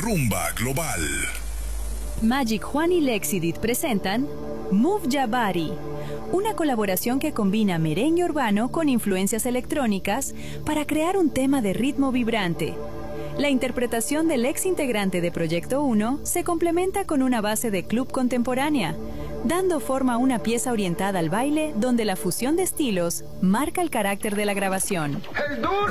Rumba Global. Magic Juan y Lexidit presentan Move Ya Body, una colaboración que combina merengue urbano con influencias electrónicas para crear un tema de ritmo vibrante. La interpretación del ex integrante de Proyecto 1 se complementa con una base de club contemporánea, dando forma a una pieza orientada al baile donde la fusión de estilos marca el carácter de la grabación.